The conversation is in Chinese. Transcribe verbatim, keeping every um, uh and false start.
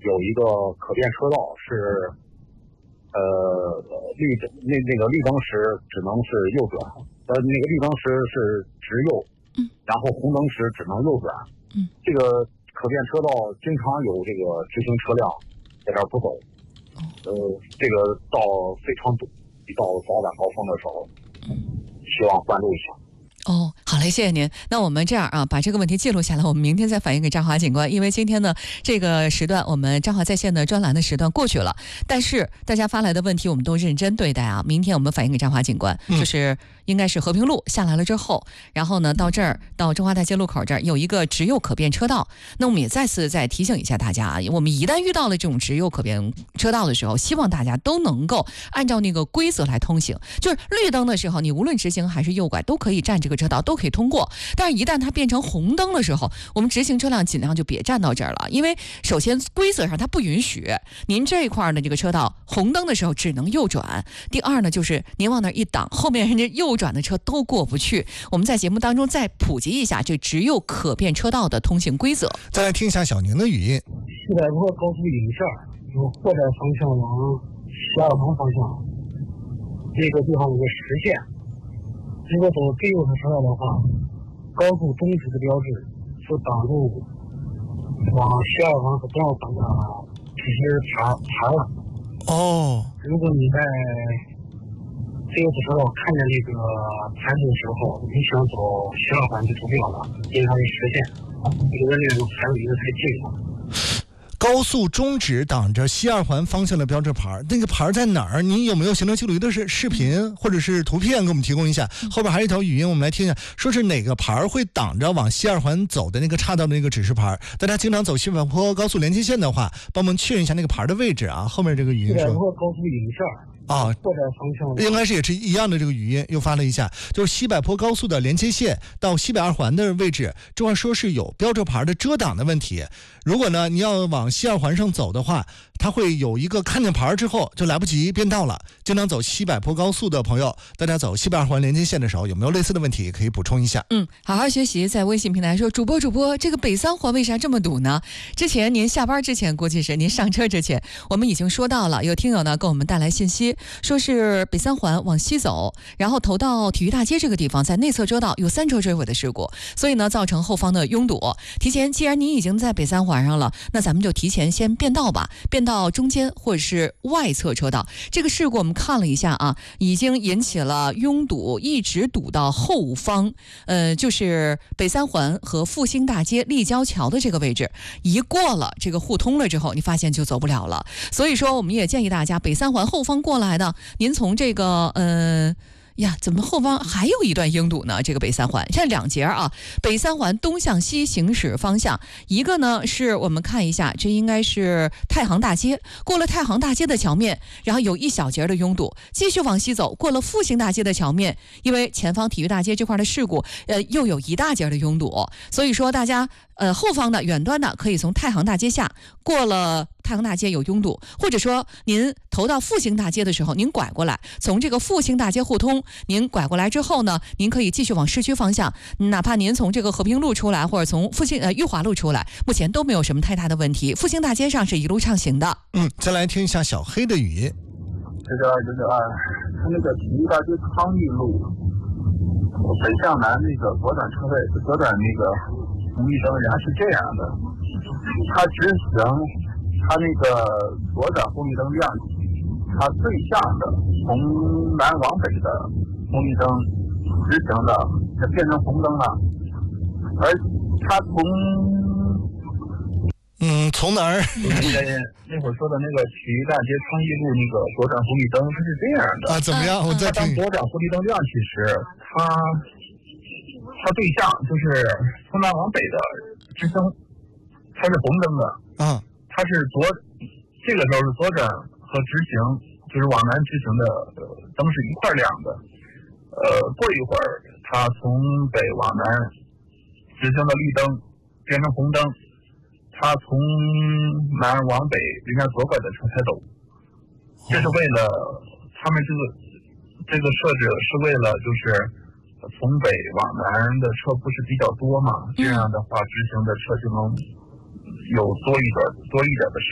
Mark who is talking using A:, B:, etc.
A: 有一个可变车道是，呃，绿那那个绿灯时只能是右转，呃，那个绿灯时是直右，
B: 嗯，然
A: 后红灯时只能右转，
B: 嗯，
A: 这个可变车道经常有这个直行车辆在这儿不走，呃，这个道非常堵，一到早晚高峰的时候，希望关注一下。
B: 哦，好嘞，谢谢您。那我们这样啊，把这个问题记录下来，我们明天再反映给张华警官。因为今天呢，这个时段我们张华在线的专栏的时段过去了，但是大家发来的问题我们都认真对待啊。明天我们反映给张华警官，
C: 嗯、
B: 就是应该是和平路下来了之后，然后呢到这儿到中华大街路口这儿有一个直右可变车道。那我们也再次再提醒一下大家啊，我们一旦遇到了这种直右可变车道的时候，希望大家都能够按照那个规则来通行。就是绿灯的时候，你无论直行还是右拐都可以占这个车道，都可以通过。但是一旦它变成红灯的时候，我们直行车辆尽量就别站到这儿了，因为首先规则上它不允许您这一块的这个车道红灯的时候只能右转。第二呢，就是您往那一挡，后面人家右转的车都过不去。我们在节目当中再普及一下这直右可变车道的通行规则。
C: 再来听一下小宁的语音。
D: 西柏坡高速影线有货站方向往西二环方向，这个地方有个实线，如果走最右侧车道的话，高速中止的标志就挡住往西二环和东二环的这些牌牌了。
C: 哦，
D: 如果你在最右侧车道看见这个牌子的时候，你想走西二环就走不了了，因为它是实线，有的那种牌子离得太近了。
C: 高速中指挡着西二环方向的标志牌，那个牌在哪儿？你有没有行车记录仪的是视频或者是图片给我们提供一下？后边还有一条语音，我们来听一下，说是哪个牌会挡着往西二环走的那个岔道的那个指示牌？大家经常走西柏坡高速连接线的话，帮我们确认一下那个牌的位置啊。后面这个语音说，
D: 西柏坡高速影线。
C: 啊，应该是也是一样的这个语音，又发了一下，就是西柏坡高速的连接线到西北二环的位置，这块说是有标志牌的遮挡的问题。如果呢你要往西二环上走的话，它会有一个看见牌之后就来不及变道了。经常走西柏坡高速的朋友，大家走西北二环连接线的时候有没有类似的问题可以补充一下？
B: 嗯，好好学习。在微信平台说，主播主播，这个北三环为啥这么堵呢？之前您下班之前，估计是您上车之前，我们已经说到了，有听友呢给我们带来信息，说是北三环往西走，然后投到体育大街这个地方，在内侧车道有三车追尾的事故，所以呢造成后方的拥堵。提前，既然您已经在北三环上了，那咱们就提前先变道吧，变到中间或者是外侧车道。这个事故我们看了一下啊，已经引起了拥堵，一直堵到后方，呃，就是北三环和复兴大街立交桥的这个位置，一过了这个互通了之后，你发现就走不了了。所以说，我们也建议大家，北三环后方过来的，您从这个嗯。呃呀，怎么后方还有一段拥堵呢？这个北三环现在两节啊，北三环东向西行驶方向，一个呢是我们看一下，这应该是太行大街，过了太行大街的桥面，然后有一小节的拥堵，继续往西走，过了复兴大街的桥面，因为前方体育大街这块的事故，呃，又有一大节的拥堵，所以说大家呃后方的远端的可以从太行大街下过了。太行大街有拥堵，或者说您投到复兴大街的时候，您拐过来，从这个复兴大街互通，您拐过来之后呢，您可以继续往市区方向，哪怕您从这个和平路出来，或者从复兴呃裕华路出来，目前都没有什么太大的问题。复兴大街上是一路畅行的。
C: 嗯，再来听一下小黑的语音。
E: 这个这个他那个体育大街康裕路北向南那个左转车位左转那个红绿灯，然后是这样的，它直行。它那个左转红绿灯亮起，它对向的从南往北的红绿灯直行的就变成红灯了，而它从
C: 嗯从哪儿？
E: 那个那会儿说的那个体育大街康裕路那个左转红绿灯，它是这样的
C: 啊？怎么样？我再听。
E: 当左转红绿灯亮起时，它它对向就是从南往北的直行，它是红灯的
C: 啊。
E: 它是左，这个时候是左转和直行，就是往南直行的呃灯是一块亮的。呃，过一会儿，它从北往南直行的绿灯变成红灯，它从南往北人家左拐的车才走。这是为了他们这个这个设置是为了就是从北往南的车不是比较多嘛，这样的话直行的车就能有多一点多一点的